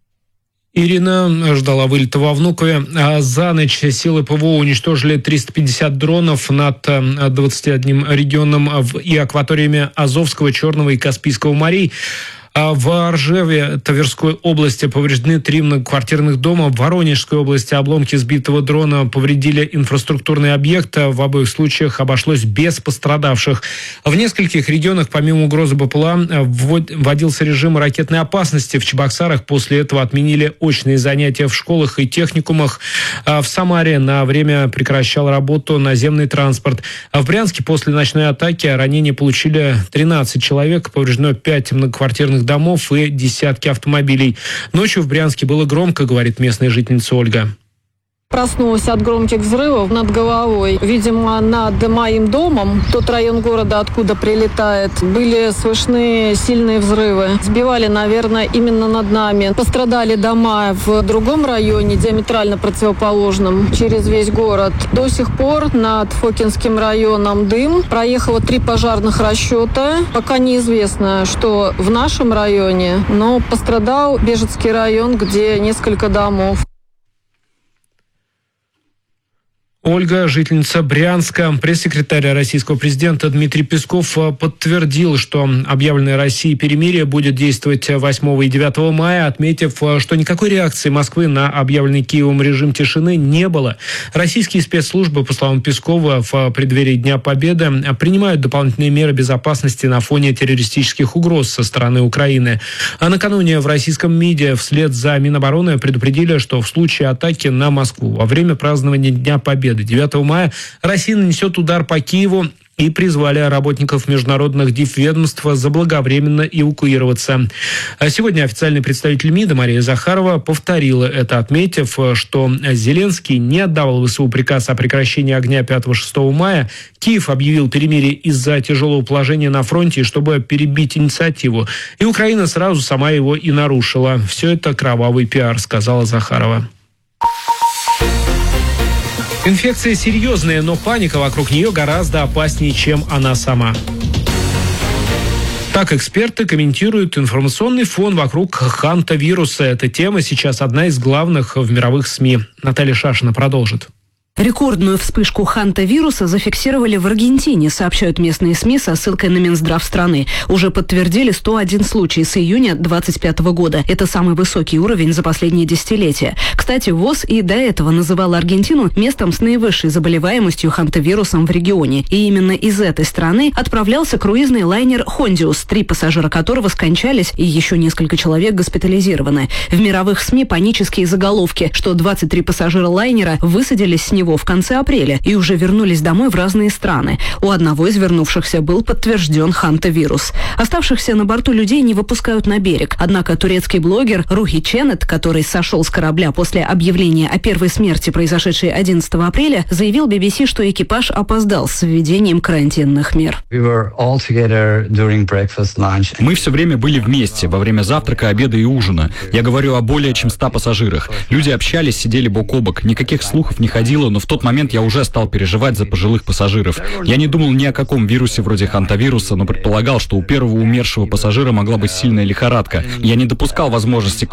Ирина ждала вылета во Внукове. За ночь силы ПВО уничтожили 350 дронов над 21 регионом и акваториями Азовского, Черного и Каспийского морей. В Ржеве Тверской области повреждены 3 многоквартирных дома. В Воронежской области обломки сбитого дрона повредили инфраструктурные объекты. В обоих случаях обошлось без пострадавших. В нескольких регионах, помимо угрозы БПЛА, вводился режим ракетной опасности. В Чебоксарах после этого отменили очные занятия в школах и техникумах. В Самаре на время прекращал работу наземный транспорт. В Брянске после ночной атаки ранения получили 13 человек. Повреждено 5 многоквартирных домов и десятки автомобилей. Ночью в Брянске было громко, говорит местная жительница Ольга. Проснулась от громких взрывов над головой. Видимо, над моим домом, тот район города, откуда прилетает, были слышны сильные взрывы. Сбивали, наверное, именно над нами. Пострадали дома в другом районе, диаметрально противоположном, через весь город. До сих пор над Фокинским районом дым. Проехало 3 пожарных расчета. Пока неизвестно, что в нашем районе, но пострадал Бежецкий район, где несколько домов. Ольга, жительница Брянска. Пресс-секретарь российского президента Дмитрий Песков подтвердил, что объявленное Россией перемирие будет действовать 8 и 9 мая, отметив, что никакой реакции Москвы на объявленный Киевом режим тишины не было. Российские спецслужбы, по словам Пескова, в преддверии Дня Победы принимают дополнительные меры безопасности на фоне террористических угроз со стороны Украины. А накануне в российском МИДе вслед за Минобороны предупредили, что в случае атаки на Москву во время празднования Дня Победы 9 мая Россия нанесет удар по Киеву и призвали работников международных дипведомств заблаговременно эвакуироваться. Сегодня официальный представитель МИДа Мария Захарова повторила это, отметив, что Зеленский не отдавал ВСУ приказ о прекращении огня 5-6 мая. Киев объявил перемирие из-за тяжелого положения на фронте, чтобы перебить инициативу. И Украина сразу сама его и нарушила. Все это кровавый пиар, сказала Захарова. Инфекция серьезная, но паника вокруг нее гораздо опаснее, чем она сама. Так эксперты комментируют информационный фон вокруг хантавируса. Эта тема сейчас одна из главных в мировых СМИ. Наталья Шашина продолжит. Рекордную вспышку хантавируса зафиксировали в Аргентине, сообщают местные СМИ со ссылкой на Минздрав страны. Уже подтвердили 101 случай с июня 2025 года. Это самый высокий уровень за последние десятилетия. Кстати, ВОЗ и до этого называла Аргентину местом с наивысшей заболеваемостью хантавирусом в регионе. И именно из этой страны отправлялся круизный лайнер «Хондиус», 3 пассажира которого скончались и еще несколько человек госпитализированы. В мировых СМИ панические заголовки, что 23 пассажира лайнера высадились с него в конце апреля и уже вернулись домой в разные страны. У одного из вернувшихся был подтвержден хантавирус. Оставшихся на борту людей не выпускают на берег. Однако турецкий блогер Рухи Ченет, который сошел с корабля после объявления о первой смерти, произошедшей 11 апреля, заявил BBC, что экипаж опоздал с введением карантинных мер. Мы все время были вместе, во время завтрака, обеда и ужина. Я говорю о более чем 100 пассажирах. Люди общались, сидели бок о бок. Никаких слухов не ходило, но в тот момент я уже стал переживать за пожилых пассажиров. Я не думал ни о каком вирусе вроде хантавируса, но предполагал, что у первого умершего пассажира могла быть сильная лихорадка. Я не допускал возможности